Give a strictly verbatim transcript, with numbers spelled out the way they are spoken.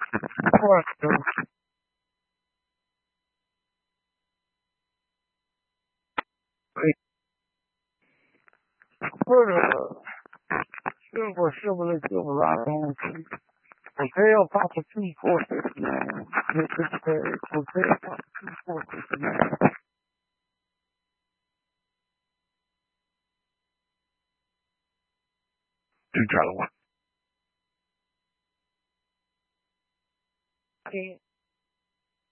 Porto.或者是我是不是救不了东西？我非要把它进过去，我非我非要把它进过去。听着了吗？听。